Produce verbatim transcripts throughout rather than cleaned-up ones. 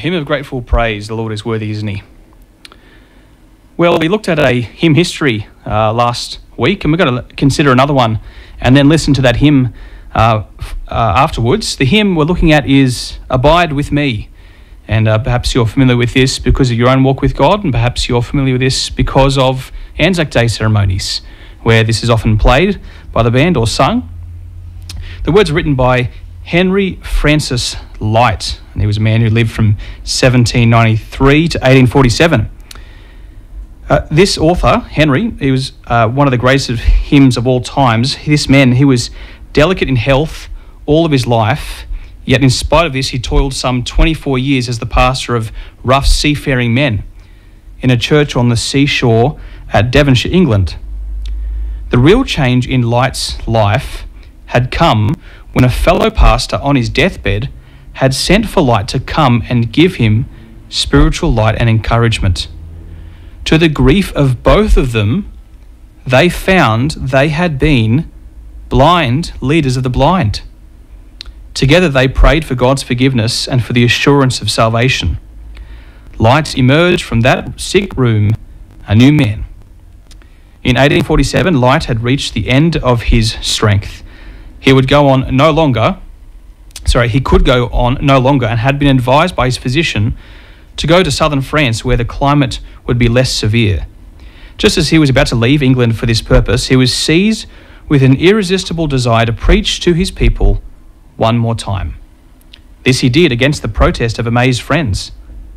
hymn of grateful praise. The Lord is worthy, isn't he? Well, we looked at a hymn history uh, last week, and we're going to consider another one and then listen to that hymn uh, uh, afterwards. The hymn we're looking at is Abide With Me. And uh, perhaps you're familiar with this because of your own walk with God, and perhaps you're familiar with this because of Anzac Day ceremonies, where this is often played by the band or sung. The words are written by Henry Francis Lyte, and he was a man who lived from seventeen ninety-three to eighteen forty-seven. Uh, this author, Henry, he was uh, one of the greatest of hymns of all times. This man, he was delicate in health all of his life, yet in spite of this, he toiled some twenty-four years as the pastor of rough seafaring men in a church on the seashore at Devonshire, England. The real change in Lyte's life had come when a fellow pastor on his deathbed had sent for Lyte to come and give him spiritual light and encouragement. To the grief of both of them, they found they had been blind leaders of the blind. Together they prayed for God's forgiveness and for the assurance of salvation. Lyte emerged from that sick room a new man. In eighteen forty-seven, Lyte had reached the end of his strength. He would go on no longer, sorry, he could go on no longer and had been advised by his physician to go to southern France where the climate would be less severe. Just as he was about to leave England for this purpose, he was seized with an irresistible desire to preach to his people one more time. This he did against the protest of amazed friends.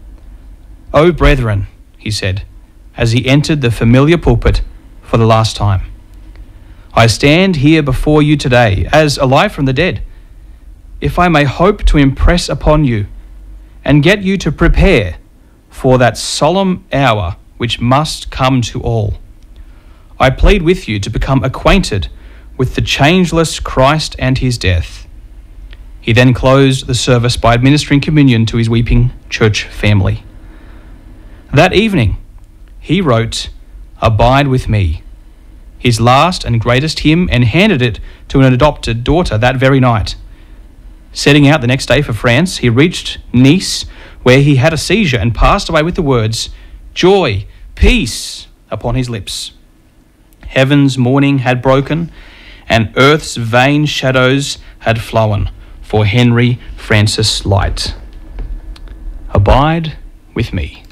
"O brethren," he said, as he entered the familiar pulpit for the last time, "I stand here before you today as alive from the dead, if I may hope to impress upon you and get you to prepare for that solemn hour which must come to all. I plead with you to become acquainted with the changeless Christ and his death." He then closed the service by administering communion to his weeping church family. That evening, he wrote, "Abide with me," his last and greatest hymn, and handed it to an adopted daughter that very night. Setting out the next day for France, he reached Nice, where he had a seizure and passed away with the words, "Joy, peace," upon his lips. Heaven's morning had broken, and earth's vain shadows had flown for Henry Francis Lyte. Abide with me.